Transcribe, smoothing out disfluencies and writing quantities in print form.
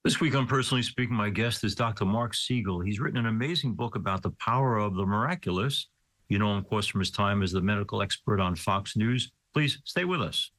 This week on Personally Speaking, my guest is Dr. Mark Siegel. He's written an amazing book about the power of the miraculous. You know him, of course, from his time as the medical expert on Fox News. Please stay with us.